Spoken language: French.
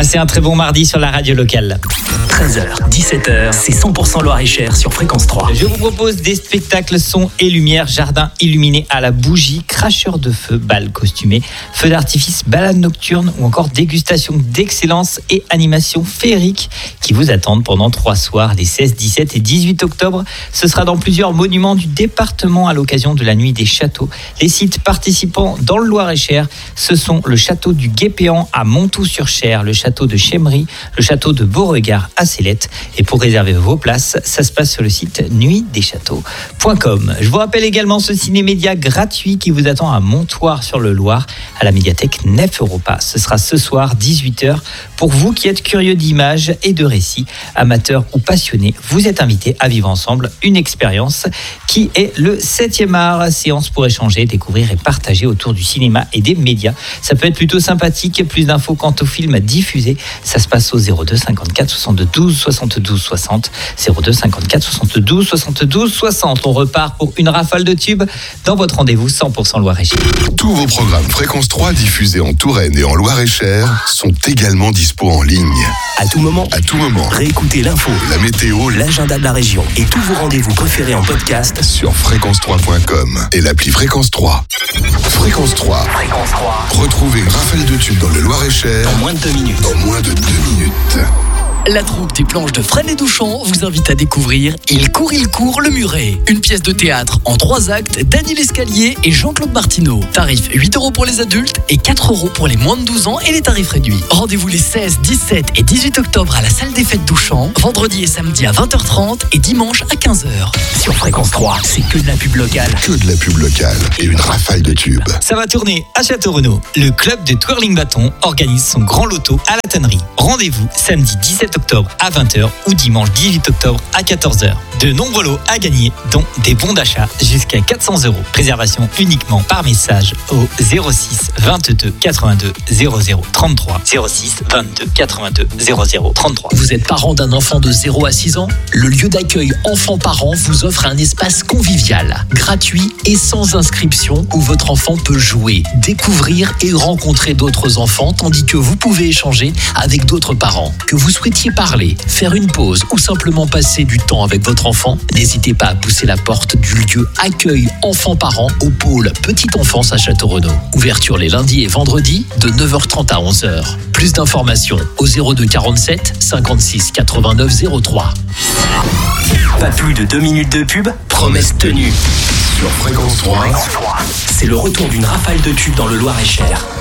Passez un très bon mardi sur la radio locale. 13h, 17h, c'est 100% Loir-et-Cher sur Fréquence 3. Je vous propose des spectacles son et lumière, jardin illuminé à la bougie, cracheurs de feu, bal costumé, feux d'artifice, balade nocturne ou encore dégustation d'excellence et animation féerique qui vous attendent pendant 3 soirs, les 16, 17 et 18 octobre. Ce sera dans plusieurs monuments du département à l'occasion de la nuit des châteaux. Les sites participants dans le Loir-et-Cher, ce sont le château du Guépéan à Montoux-sur-Cher, le château de Chemry, le château de Beauregard à Célette. Et pour réserver vos places, ça se passe sur le site nuitdeschâteaux.com. Je vous rappelle également ce ciné-média gratuit qui vous attend à Montoire-sur-le-Loir, à la médiathèque Nef Europa. Ce sera ce soir, 18h. Pour vous qui êtes curieux d'images et de récits, amateurs ou passionnés, vous êtes invités à vivre ensemble une expérience qui est le 7e art. Séance pour échanger, découvrir et partager autour du cinéma et des médias. Ça peut être plutôt sympathique. Plus d'infos quant au film diffusé, ça se passe au 02 54 72 72 60. 02 54 72 72 60. On repart pour une rafale de tubes dans votre rendez-vous 100% Loir-et-Cher. Tous vos programmes Fréquence 3 diffusés en Touraine et en Loir-et-Cher sont également dispo en ligne. À tout moment, réécoutez l'info, la météo, l'agenda de la région et tous vos rendez-vous préférés en podcast sur fréquence3.com et l'appli Fréquence 3. Fréquence 3. Retrouvez une rafale de tubes dans le Loir-et-Cher en moins de 2 minutes. La troupe des planches de Fresnes et Douchamp vous invite à découvrir Il court, le muret. Une pièce de théâtre en 3 actes d'Annie Lescalier et Jean-Claude Martineau. Tarif 8 € pour les adultes et 4 € pour les moins de 12 ans et les tarifs réduits. Rendez-vous les 16, 17 et 18 octobre à la salle des fêtes Douchamp. Vendredi et samedi à 20h30 et dimanche à 15h. Sur Fréquence 3, c'est que de la pub locale. Que de la pub locale et une rafale de tubes. Ça va tourner à Château-Renaud. Le club de twirling bâton organise son grand loto à la tannerie. Rendez-vous samedi 17 octobre à 20h ou dimanche 18 octobre à 14h. De nombreux lots à gagner, dont des bons d'achat jusqu'à 400 €. Réservation uniquement par message au 06 22 82 00 33. 06 22 82 00 33. Vous êtes parent d'un enfant de 0 à 6 ans? Le lieu d'accueil enfants-parents vous offre un espace convivial, gratuit et sans inscription où votre enfant peut jouer, découvrir et rencontrer d'autres enfants tandis que vous pouvez échanger avec d'autres parents. Que vous souhaitiez parler, faire une pause ou simplement passer du temps avec votre enfant, n'hésitez pas à pousser la porte du lieu accueil enfants-parents au pôle Petite Enfance à Château-Renaud. Ouverture les lundis et vendredis de 9h30 à 11h. Plus d'informations au 02 47 56 89 03. Pas plus de 2 minutes de pub, promesse tenue. Sur Fréquence 3, c'est le retour d'une rafale de tubes dans le Loir-et-Cher.